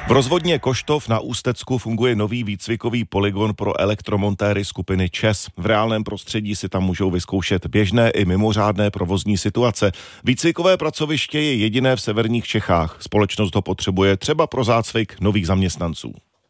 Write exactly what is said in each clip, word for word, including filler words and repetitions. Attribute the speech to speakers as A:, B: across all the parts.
A: V rozvodně Koštov na Ústecku funguje nový výcvikový polygon pro elektromontéry skupiny ČEZ. V reálném prostředí si tam můžou vyzkoušet běžné i mimořádné provozní situace. Výcvikové pracoviště je jediné v severních Čechách. Společnost ho potřebuje třeba pro zácvik nových zaměstnanců.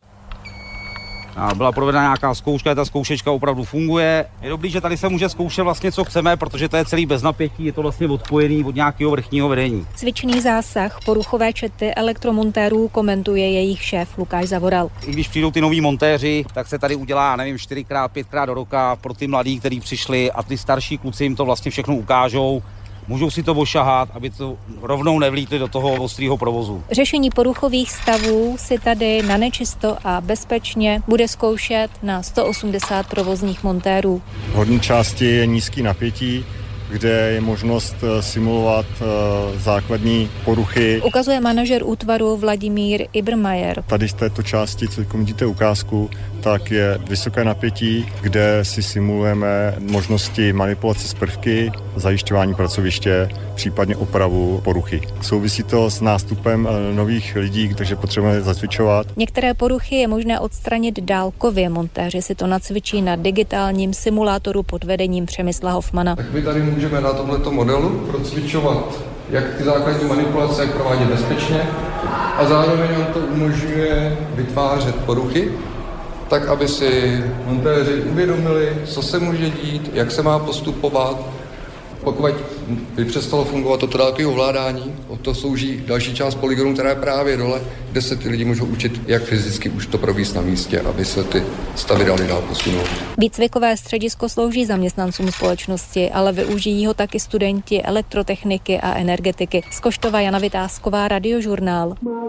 B: A byla provedena nějaká zkouška, ta zkoušečka opravdu funguje. Je dobrý, že tady se může zkoušet vlastně, co chceme, protože to je celý bez napětí, je to vlastně odpojený od nějakého vrchního vedení.
C: Cvičný zásah poruchové čety elektromontérů komentuje jejich šéf Lukáš Zavoral.
B: I když přijdou ty noví montéři, tak se tady udělá, nevím, čtyřikrát, pětkrát do roka pro ty mladí, kteří přišli, a ty starší kluci jim to vlastně všechno ukážou. Můžou si to ošahat, aby to rovnou nevlítli do toho ostrého provozu.
C: Řešení poruchových stavů si tady na nečisto a bezpečně bude zkoušet na sto osmdesát provozních montérů.
D: V horní části je nízký napětí, kde je možnost simulovat základní poruchy.
C: Ukazuje manažer útvaru Vladimír Ibrmajer.
D: Tady z této části, co vidíte ukázku, tak je vysoké napětí, kde si simulujeme možnosti manipulace s prvky, zajišťování pracoviště, případně opravu poruchy. Souvisí to s nástupem nových lidí, takže potřebujeme zacvičovat.
C: Některé poruchy je možné odstranit dálkově. Montéři si to nacvičí na digitálním simulátoru pod vedením Přemysla Hofmana.
E: Tak my tady můžeme na tomto modelu procvičovat, jak ty základní manipulace, jak provádět bezpečně, a zároveň nám to umožňuje vytvářet poruchy, tak aby si montéři uvědomili, co se může dít, jak se má postupovat. Pokud by přestalo fungovat toto dálkové ovládání, o to slouží další část polygonu, která je právě dole, kde se ty lidi můžou učit, jak fyzicky už to provést na místě, aby se ty stavy daly dál posunout.
C: Výcvikové středisko slouží zaměstnancům společnosti, ale využijí ho taky studenti elektrotechniky a energetiky. Z Koštova Jana Vytázková, Radiožurnál.